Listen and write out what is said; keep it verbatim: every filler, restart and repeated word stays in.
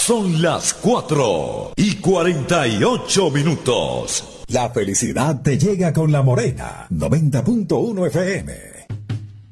Son las cuatro y cuarenta y ocho minutos. La felicidad te llega con La Morena, noventa punto uno F M.